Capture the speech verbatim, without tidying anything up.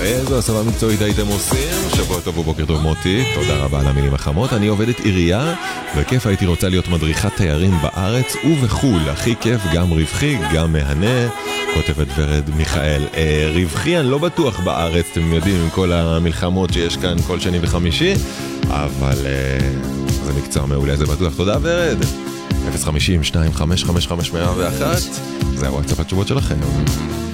איזו הסבה מקצועית הייתם עושים? שבוע טוב ובוקר טוב מוטי, תודה רבה על המילים החמות. אני עובדת עירייה, בכיף הייתי רוצה להיות מדריכת תיירים בארץ ובחול. הכי כיף, גם רווחי, גם מהנה, כותבת ורד מיכאל. אה, רווחי אני לא בטוח בארץ, אתם יודעים, עם כל המלחמות שיש כאן כל שני וחמישי, אבל אה, זה מקצוע מעולה, זה בטוח. תודה ורד. אפס חמישים שתיים חמש חמש חמש מאה ואחת, זה הוואטסאפ התשובות שלכם.